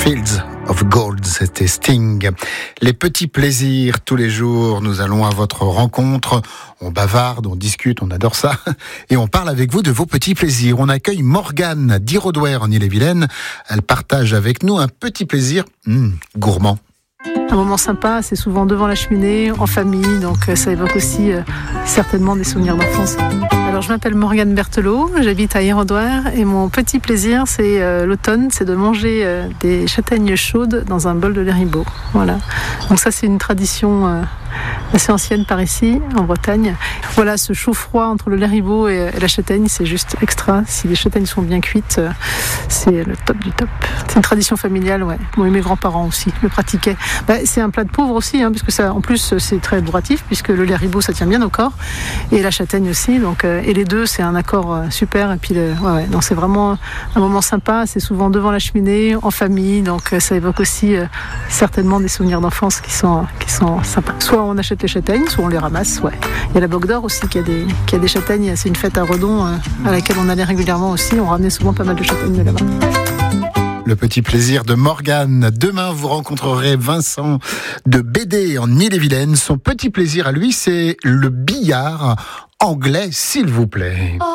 Fields of Gold, c'était Sting. Les petits plaisirs tous les jours, nous allons à votre rencontre. On bavarde, on discute, on adore ça. Et on parle avec vous de vos petits plaisirs. On accueille Morgane d'Irodouer en Ille-et-Vilaine. Elle partage avec nous un petit plaisir gourmand. Un moment sympa, c'est souvent devant la cheminée, en famille, donc ça évoque aussi certainement des souvenirs d'enfance. Alors je m'appelle Morgane Berthelot, j'habite à Irodouer et mon petit plaisir c'est l'automne, c'est de manger des châtaignes chaudes dans un bol de lait ribot. Voilà. Donc ça c'est une tradition assez ancienne par ici, en Bretagne. Voilà, ce chaud-froid entre le lait ribot et la châtaigne, c'est juste extra. Si les châtaignes sont bien cuites, c'est le top du top. C'est une tradition familiale, ouais. Bon, et mes grands-parents aussi le pratiquaient. C'est un plat de pauvre aussi, puisque ça, en plus, c'est très bourratif, puisque le lait ribot, ça tient bien au corps, et la châtaigne aussi. Donc, et les deux, c'est un accord super. Et puis, donc c'est vraiment un moment sympa. C'est souvent devant la cheminée, en famille. Donc, ça évoque aussi certainement des souvenirs d'enfance qui sont sympas. Soit on achète les châtaignes, soit on les ramasse. Ouais. Il y a la Boque d'Or aussi qui a des châtaignes. C'est une fête à Redon à laquelle on allait régulièrement aussi. On ramenait souvent pas mal de châtaignes de là-bas. Le petit plaisir de Morgane. Demain, vous rencontrerez Vincent de Bédé en Ille-et-Vilaine. Son petit plaisir à lui, c'est le billard anglais, s'il vous plaît.